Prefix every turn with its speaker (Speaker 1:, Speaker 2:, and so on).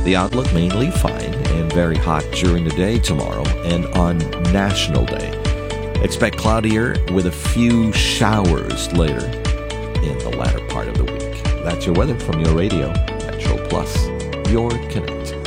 Speaker 1: The outlook mainly fine and very hot during the day tomorrow and on National Day. Expect cloudier with a few showers later in the latter part of the week. That's your weather from your radio, Metro Plus, your Connect.